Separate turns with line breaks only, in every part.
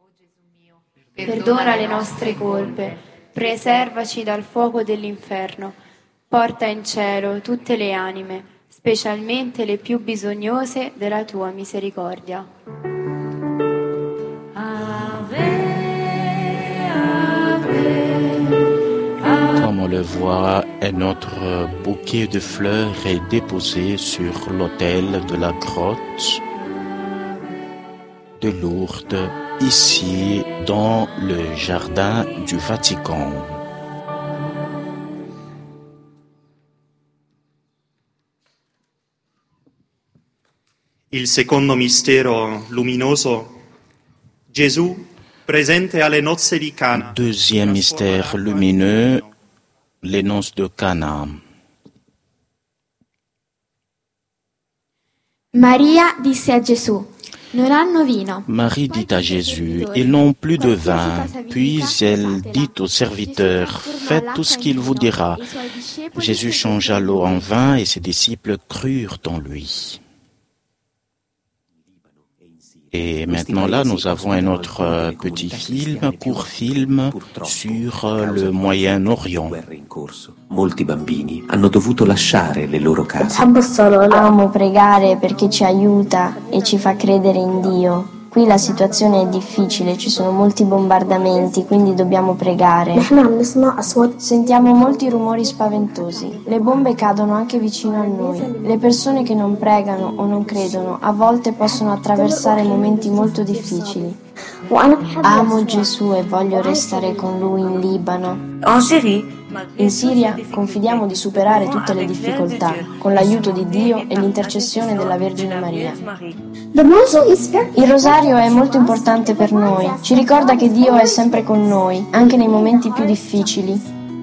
Perdona le nostre colpe, preservaci dal fuoco dell'inferno, porta in cielo tutte le anime, specialmente le più bisognose della tua misericordia.
Comme on le voit, notre bouquet de fleurs est déposé sur l'autel de la grotte de Lourdes, ici dans le jardin du Vatican.
Il secondo mistero luminoso, Gesù presente alle nozze di Cana.
Deuxième mystère lumineux, les noces de Cana.
Maria disse a Gesù: non hanno vino.
Marie dit à Jésus, ils n'ont plus de vin. Puis elle dit aux serviteurs, faites tout ce qu'il vous dira. Jésus changea l'eau en vin et ses disciples crurent en lui. Et maintenant là, nous avons un autre petit film, court film, sur le Moyen-Orient.
Molti bambini hanno dovuto lasciare le loro case.
Amo pregare perché ci aiuta e ci fa credere in Dio. Qui la situazione è difficile, ci sono molti bombardamenti, quindi dobbiamo pregare. Sentiamo molti rumori spaventosi. Le bombe cadono anche vicino a noi. Le persone che non pregano o non credono a volte possono attraversare momenti molto difficili. Amo Gesù e voglio restare con Lui in Libano. In Siria confidiamo di superare tutte le difficoltà con l'aiuto di Dio e l'intercessione della Vergine Maria. Il rosario è molto importante per noi, ci ricorda che Dio è sempre con noi, anche nei momenti più difficili.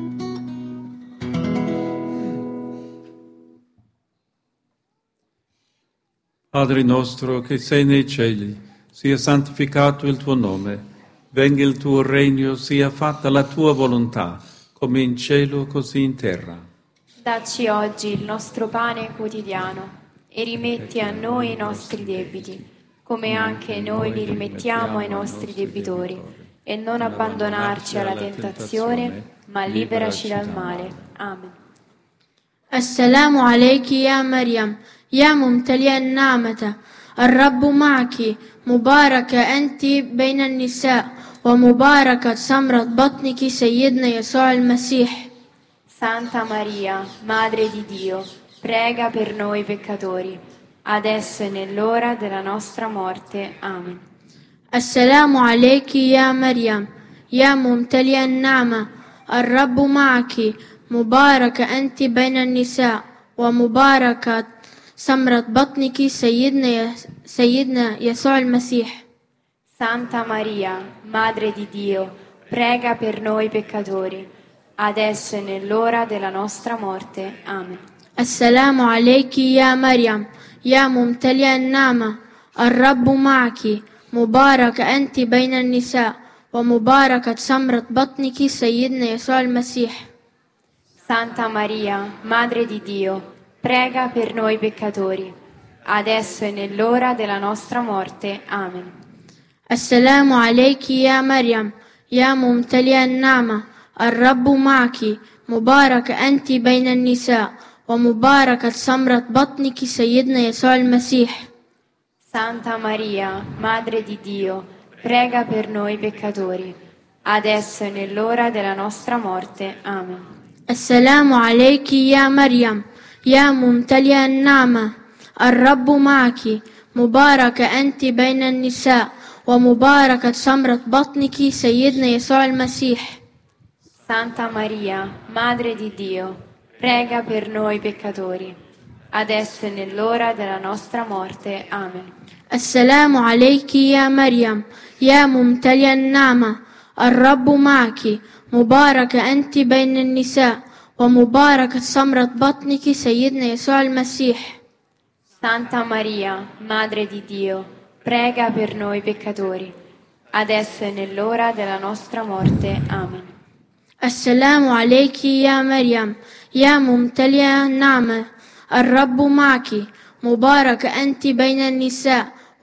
Padre nostro che sei nei cieli, sia santificato il tuo nome, venga il tuo regno, sia fatta la tua volontà, come in cielo così in terra.
Dacci oggi il nostro pane quotidiano e rimetti a noi i nostri debiti, come anche noi li rimettiamo ai nostri debitori, e non abbandonarci alla tentazione, ma liberaci dal male. Amen.
السلام عليك يا مريم يا ممتلئة النعمة الرب معك مباركة أنت بين النساء ومباركة ثمرة بطنك سيدنا يسوع المسيح.
Santa Maria, Madre di Dio, prega per noi peccatori, adesso e nell'ora della nostra morte. Amen.
السلام عليك يا مريم يا ممتلئة النعمة الرب معك مباركة أنت بين النساء ومباركة ثمرة بطنك سيدنا يسوع المسيح.
Santa Maria, Madre di Dio, prega per noi peccatori, adesso e nell'ora della nostra morte. Amen.
السلام عليك يا مريم يا ممتلئة النعمة الرب معك مباركة أنت بين النساء ومباركة ثمرة بطنك سيدنا يسوع المسيح.
Santa Maria, Madre di Dio, prega per noi peccatori, adesso e nell'ora della nostra morte. Amen.
السلام عليك يا مريم يا ممتلئة النعمة الرب معك مباركة أنت بين النساء ومباركة ثمرة بطنك سيدنا يسوع المسيح.
Santa Maria, Madre di Dio, prega per noi peccatori, adesso e nell'ora della nostra morte. Amen.
السلام عليك يا مريم يا ممتلئة النعمة الرب معك مباركة أنت بين النساء ومباركة ثمرة بطنك سيدنا يسوع المسيح.
Santa Maria, Madre di Dio, prega per noi peccatori, adesso e nell'ora della nostra morte. Amen.
السلام عليك يا مريم يا ممتلئة النعمة الرب معك مباركة أنت بين النساء ومباركة ثمرة بطنك سيدنا يسوع المسيح.
Santa Maria, Madre di Dio, prega per noi peccatori, adesso e nell'ora della nostra morte. Amen.
السلام عليك يا مريم يا ممتلئة النعمة الرب معك مباركة أنت بين النساء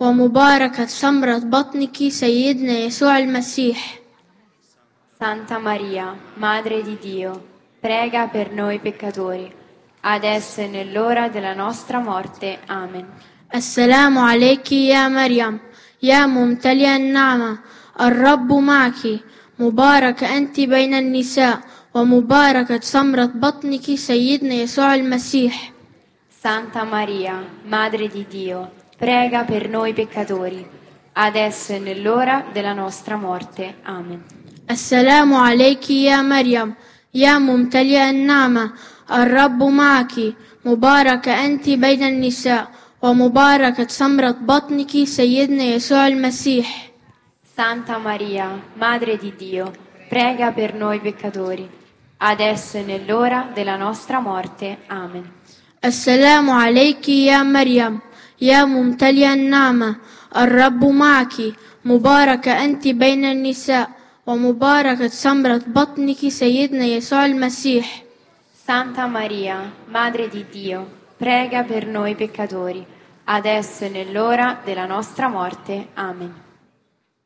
ومباركة ثمرة بطنك سيدنا يسوع المسيح.
Santa Maria, Madre di Dio, prega per noi peccatori, adesso e nell'ora della nostra morte. Amen.
السلام عليك يا مريم يا ممتلئ النعمة الرب معك مباركة أنت بين النساء ومباركة ثمرة بطنك سيدنا يسوع المسيح.
Santa Maria, Madre di Dio, prega per noi peccatori, adesso e nell'ora della nostra morte. Amen.
السلام عليك يا مريم يا ممتلئ النعمة الرب معك مباركة أنت بين النساء ومباركة ثمرة بطنك سيدنا يسوع المسيح.
Santa Maria, Madre di Dio, prega per noi peccatori, adesso e nell'ora della nostra morte. Amen.
السلام عليك يا مريم يا ممتلئ النعمة الرب معك مباركة أنت بين النساء ومباركة ثمرة بطنك سيدنا يسوع المسيح.
Santa Maria, Madre di Dio, prega per noi peccatori, adesso e nell'ora della nostra morte. Amen.